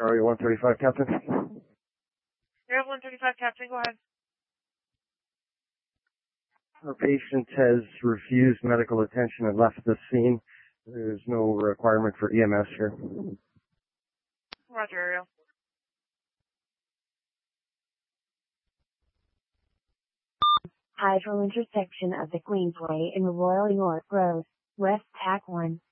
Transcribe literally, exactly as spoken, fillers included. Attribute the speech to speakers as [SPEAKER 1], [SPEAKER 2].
[SPEAKER 1] Area one thirty-five, Captain.
[SPEAKER 2] Area one thirty-five, Captain, go ahead.
[SPEAKER 1] Our patient has refused medical attention and left the scene. There's no requirement for E M S here.
[SPEAKER 2] Roger, Ariel.
[SPEAKER 3] Hydro intersection of the Queensway in Royal York Road, West Tack one.